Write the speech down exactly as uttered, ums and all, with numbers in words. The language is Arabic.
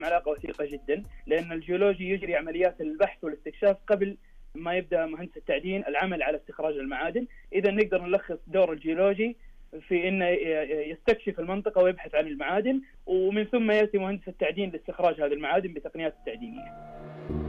علاقة وثيقة جدا، لأن الجيولوجي يجري عمليات البحث والاستكشاف قبل ما يبدأ مهندس التعدين العمل على استخراج المعادن. إذا نقدر نلخص دور الجيولوجي في إنه يستكشف المنطقة ويبحث عن المعادن، ومن ثم يأتي مهندس التعدين لاستخراج هذه المعادن بتقنيات التعدينية.